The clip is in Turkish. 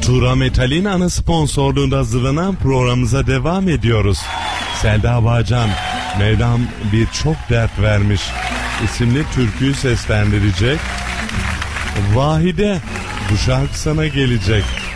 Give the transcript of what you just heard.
Sura Metal'in ana sponsorluğunda hazırlanan programımıza devam ediyoruz. Selda Bağcan, Mevlam bir çok dert vermiş isimli türküyü seslendirecek. Vahide, bu şarkı sana gelecek.